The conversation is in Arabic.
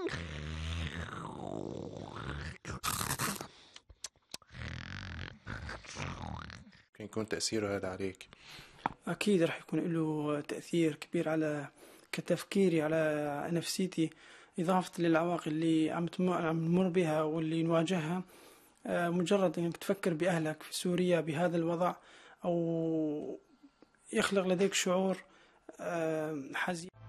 كان يكون تأثيره هذا عليك؟ أكيد راح يكون له تأثير كبير على كتفكيري، على نفسيتي، إضافة للعواقب اللي عم نمر بها واللي نواجهها. مجرد أنك تفكر بأهلك في سوريا بهذا الوضع، أو يخلق لديك شعور حزين.